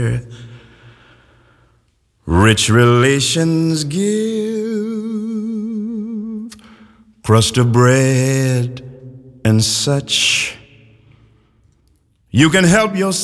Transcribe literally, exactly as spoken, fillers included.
Rich relations give crust of bread and such. You can help yourself.